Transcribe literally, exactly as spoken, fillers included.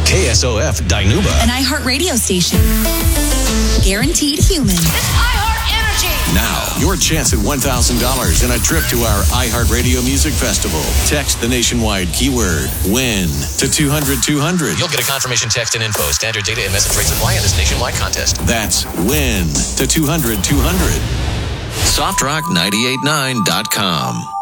K S O F Dinuba. An iHeartRadio station. Guaranteed human. It's iHeart Energy. Now, your chance at one thousand dollars and a trip to our iHeartRadio Music Festival. Text the nationwide keyword WIN to two hundred two hundred. You'll get a confirmation text and info. Standard data and message rates apply in this nationwide contest. That's WIN to two hundred two hundred. Soft Rock nine eight nine dot com.